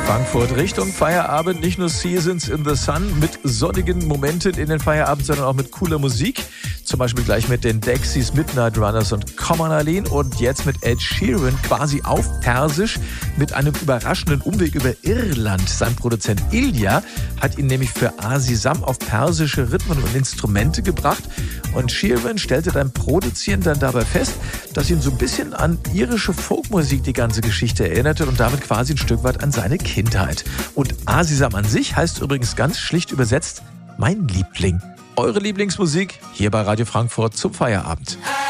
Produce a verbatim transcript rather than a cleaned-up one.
Frankfurt Richtung Feierabend. Nicht nur Seasons in the Sun mit sonnigen Momenten in den Feierabend, sondern auch mit cooler Musik. Zum Beispiel gleich mit den Dexys, Midnight Runners und Come On Aline. Und jetzt mit Ed Sheeran quasi auf Persisch mit einem überraschenden Umweg über Irland. Sein Produzent Ilya hat ihn nämlich für Asisam auf persische Rhythmen und Instrumente gebracht. Und Sheeran stellte beim Produzieren dann dabei fest, dass ihn so ein bisschen an irische Folkmusik die ganze Geschichte erinnerte und damit quasi ein Stück weit an seine Kindheit. Und Asisam an sich heißt übrigens ganz schlicht übersetzt mein Liebling. Eure Lieblingsmusik hier bei Radio Frankfurt zum Feierabend.